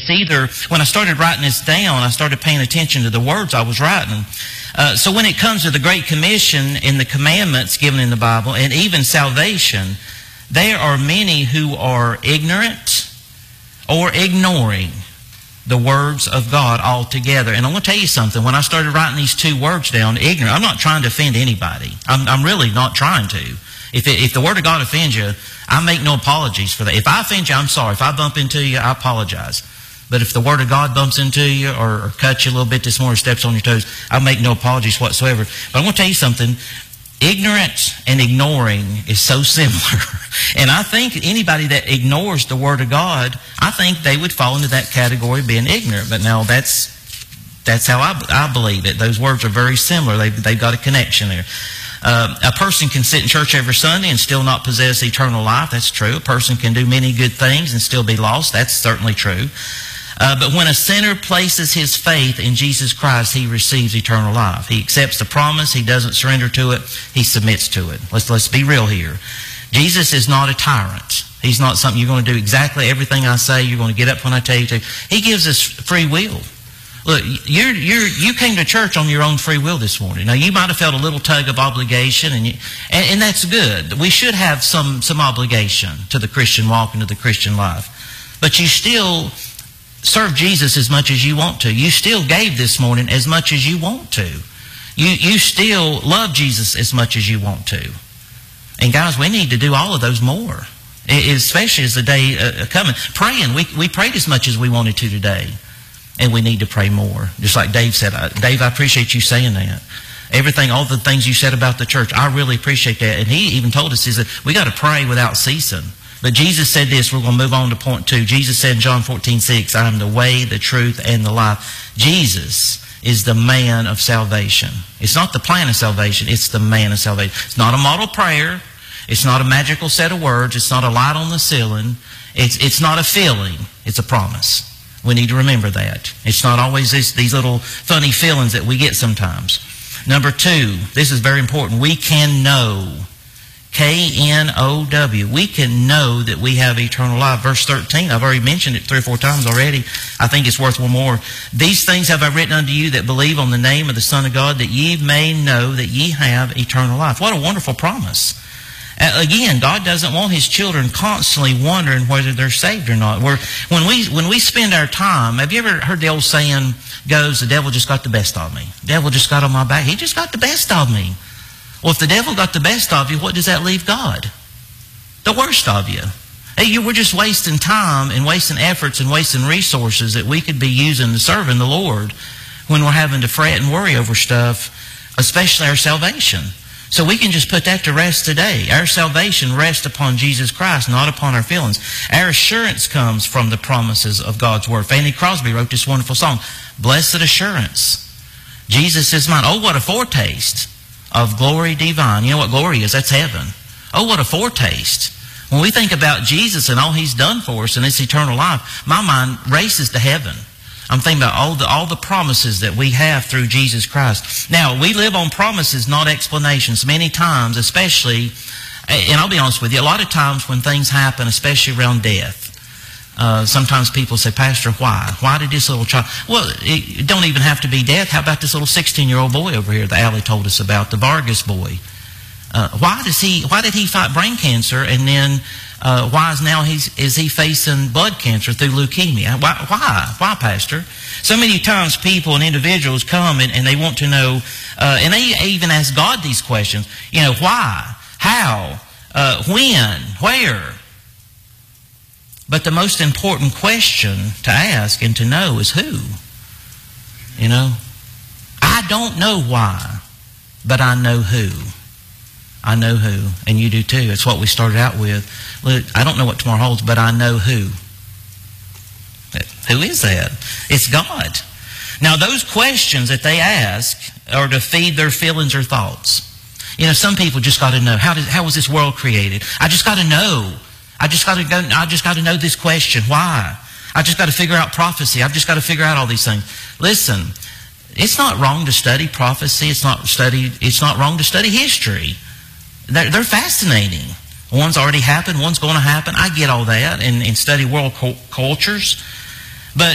it's either, when I started writing this down, I started paying attention to the words I was writing. So when it comes to the Great Commission and the commandments given in the Bible, and even salvation, there are many who are ignorant or ignoring the words of God altogether. And I want to tell you something. When I started writing these two words down, ignorant, I'm not trying to offend anybody. I'm really not trying to. If the Word of God offends you, I make no apologies for that. If I offend you, I'm sorry. If I bump into you, I apologize. But if the Word of God bumps into you or cuts you a little bit this morning, steps on your toes, I make no apologies whatsoever. But I want to tell you something. Ignorance and ignoring is so similar. And I think anybody that ignores the Word of God, I think they would fall into that category of being ignorant. But now that's how I believe it. Those words are very similar. They've got a connection there. A person can sit in church every Sunday and still not possess eternal life. That's true. A person can do many good things and still be lost. That's certainly true. But when a sinner places his faith in Jesus Christ, he receives eternal life. He accepts the promise. He doesn't surrender to it. He submits to it. Let's be real here. Jesus is not a tyrant. He's not something you're going to do exactly everything I say. You're going to get up when I tell you to. He gives us free will. Look, you came to church on your own free will this morning. Now, you might have felt a little tug of obligation, and that's good. We should have some obligation to the Christian walk and to the Christian life. But you still serve Jesus as much as you want to. You still gave this morning as much as you want to. You still love Jesus as much as you want to. And guys, we need to do all of those more, especially as the day coming. Praying, we prayed as much as we wanted to today. And we need to pray more. Just like Dave said. Dave, I appreciate you saying that. Everything, all the things you said about the church, I really appreciate that. And he even told us, he said, we got to pray without ceasing. But Jesus said this, we're going to move on to point 2. Jesus said in John 14:6, I am the way, the truth, and the life. Jesus is the man of salvation. It's not the plan of salvation, it's the man of salvation. It's not a model prayer. It's not a magical set of words. It's not a light on the ceiling. It's not a feeling. It's a promise. We need to remember that. It's not always these little funny feelings that we get sometimes. Number 2, this is very important. We can know. K-N-O-W. We can know that we have eternal life. Verse 13, I've already mentioned it 3 or 4 times already. I think it's worth one more. These things have I written unto you that believe on the name of the Son of God, that ye may know that ye have eternal life. What a wonderful promise. Again, God doesn't want His children constantly wondering whether they're saved or not. When we spend our time, have you ever heard the old saying goes, the devil just got the best of me. The devil just got on my back. He just got the best of me. Well, if the devil got the best of you, what does that leave God? The worst of you. Hey, we're just wasting time and wasting efforts and wasting resources that we could be using to serving the Lord when we're having to fret and worry over stuff, especially our salvation. So we can just put that to rest today. Our salvation rests upon Jesus Christ, not upon our feelings. Our assurance comes from the promises of God's Word. Fanny Crosby wrote this wonderful song, Blessed Assurance. Jesus is mine. Oh, what a foretaste of glory divine. You know what glory is? That's heaven. Oh, what a foretaste. When we think about Jesus and all He's done for us and this eternal life, my mind races to heaven. I'm thinking about all the promises that we have through Jesus Christ. Now, we live on promises, not explanations. Many times, especially, and I'll be honest with you, a lot of times when things happen, especially around death, sometimes people say, Pastor, why? Why did this little child? Well, it don't even have to be death. How about this little 16-year-old boy over here that Allie told us about, the Vargas boy? Why did he fight brain cancer, and then why is he facing blood cancer through leukemia? Why, Pastor? So many times people and individuals come and they want to know, and they even ask God these questions. You know, why? How? When? Where? But the most important question to ask and to know is who? You know? I don't know why, but I know who. I know who, and you do too. It's what we started out with. Look, I don't know what tomorrow holds, but I know who. Who is that? It's God. Now, those questions that they ask are to feed their feelings or thoughts. You know, some people just got to know, how was this world created? I just got to know. I just got to know this question. Why? I just got to figure out prophecy. I've just got to figure out all these things. Listen, it's not wrong to study prophecy. It's not wrong to study history. They're fascinating. One's already happened, one's going to happen. I get all that and study world cultures.